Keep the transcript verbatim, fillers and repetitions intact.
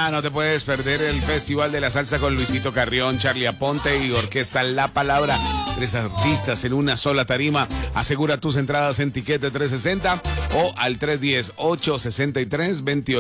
Ah, no te puedes perder el Festival de la Salsa con Luisito Carrión, Charlie Aponte y Orquesta La Palabra. Tres artistas en una sola tarima. Asegura tus entradas en Tiquete trescientos sesenta o al tres uno cero, ocho seis tres, dos ocho.